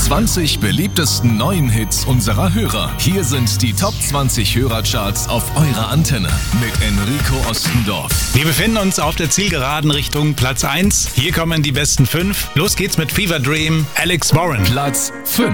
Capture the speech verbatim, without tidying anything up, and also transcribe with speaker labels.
Speaker 1: zwanzig beliebtesten neuen Hits unserer Hörer. Hier sind die Top zwanzig Hörercharts auf eurer Antenne mit Enrico Ostendorf.
Speaker 2: Wir befinden uns auf der Zielgeraden Richtung Platz eins. Hier kommen die besten fünf. Los geht's mit Fever Dream, Alex Warren.
Speaker 1: Platz fünf.